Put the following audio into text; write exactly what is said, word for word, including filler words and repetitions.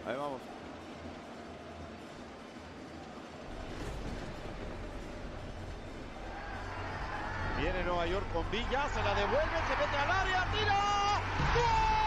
Ahí vamos. Viene Nueva York con Villa, se la devuelve, se mete al área, tira. ¡Gol!